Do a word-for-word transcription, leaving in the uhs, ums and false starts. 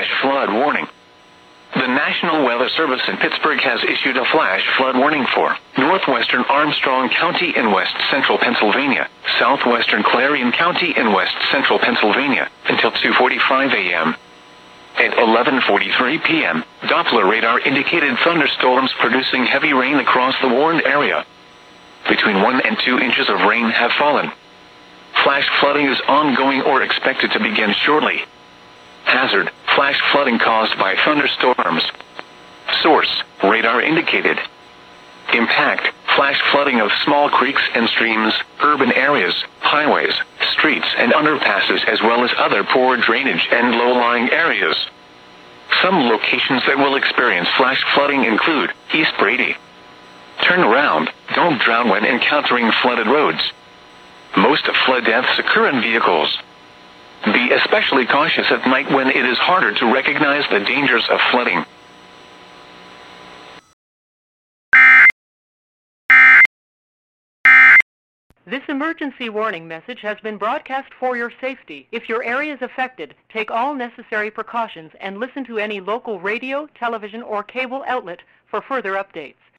flash flood warning. The National Weather Service in Pittsburgh has issued a flash flood warning for northwestern Armstrong County in west central Pennsylvania, southwestern Clarion County in west central Pennsylvania, until two forty-five a m At eleven forty-three p m, Doppler radar indicated thunderstorms producing heavy rain across the warned area. Between one and two inches of rain have fallen. Flash flooding is ongoing or expected to begin shortly. Hazard: flash flooding caused by thunderstorms. Source: radar indicated. Impact: flash flooding of small creeks and streams, urban areas, highways, streets and underpasses, as well as other poor drainage and low-lying areas. Some locations that will experience flash flooding include East Brady. Turn around, don't drown when encountering flooded roads. Most flood deaths occur in vehicles. Be especially cautious at night when it is harder to recognize the dangers of flooding. This emergency warning message has been broadcast for your safety. If your area is affected, take all necessary precautions and listen to any local radio, television, or cable outlet for further updates.